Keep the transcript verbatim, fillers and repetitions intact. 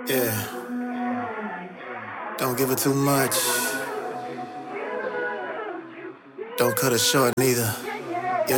Yeah, don't give it too much. Don't cut it short neither.